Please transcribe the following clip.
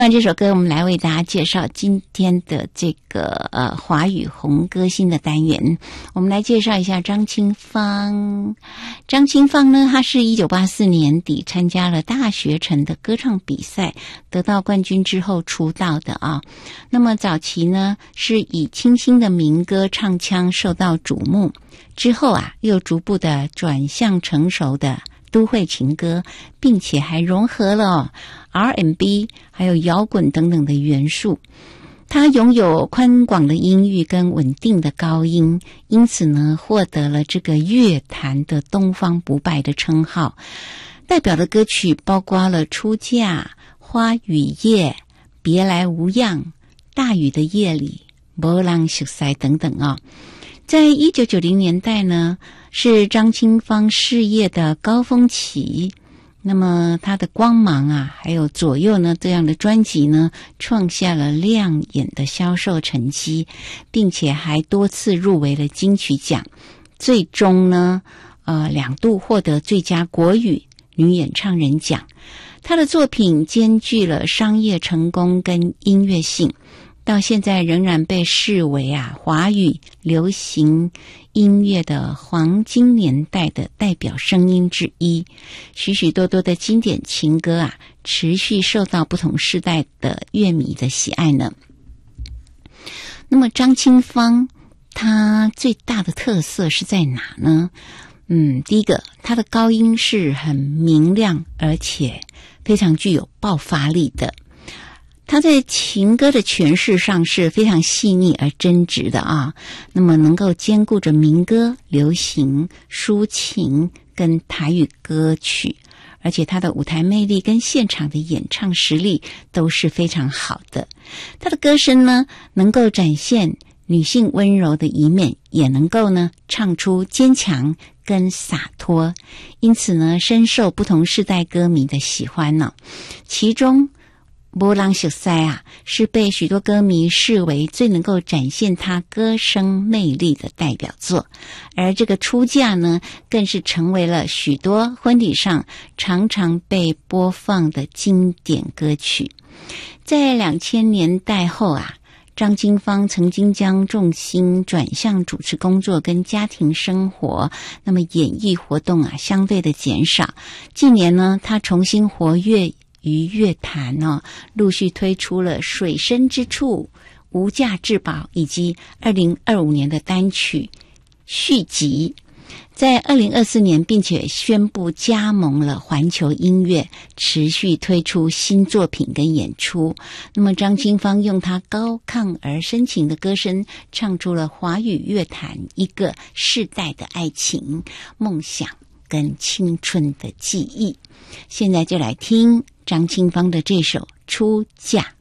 那这首歌我们来为大家介绍今天的这个华语红歌星的单元。我们来介绍一下张清芳。张清芳呢，她是1984年底参加了大学城的歌唱比赛，得到冠军之后出道的啊。那么早期呢，是以清新的民歌唱腔受到瞩目，之后啊，又逐步的转向成熟的都会情歌，并且还融合了R&B 还有摇滚等等的元素。他拥有宽广的音域跟稳定的高音，因此呢，获得了这个乐坛的东方不败的称号。代表的歌曲包括了《出嫁》、《花与叶》、《别来无恙》、《大雨的夜里》、《无人熟悉》等等啊。在1990年代呢，是张清芳事业的高峰期。那么他的光芒啊，还有左右呢这样的专辑呢，创下了亮眼的销售成绩，并且还多次入围了金曲奖，最终呢2度获得最佳国语女演唱人奖。他的作品兼具了商业成功跟音乐性，到现在仍然被视为华语流行音乐的黄金年代的代表声音之一。许许多多的经典情歌持续受到不同世代的乐迷的喜爱呢。那么张清芳她最大的特色是在哪呢？第一个，她的高音是很明亮，而且非常具有爆发力的。他在情歌的诠释上是非常细腻而真挚的啊，那么能够兼顾着民歌、流行、抒情跟台语歌曲，而且他的舞台魅力跟现场的演唱实力都是非常好的。他的歌声呢，能够展现女性温柔的一面，也能够呢唱出坚强跟洒脱，因此呢深受不同世代歌迷的喜欢呢。其中无人熟悉是被许多歌迷视为最能够展现他歌声魅力的代表作，而这个出嫁呢，更是成为了许多婚礼上常常被播放的经典歌曲。在2000年代后张清芳曾经将重心转向主持工作跟家庭生活，那么演艺活动相对的减少。近年呢，她重新活跃于乐坛陆续推出了《水深之处》、《无价之宝》以及2025年的单曲续集。在2024年并且宣布加盟了环球音乐，持续推出新作品跟演出。那么张清芳用她高亢而深情的歌声，唱出了华语乐坛一个世代的爱情、梦想跟青春的记忆。现在就来听张清芳的这首《出嫁》。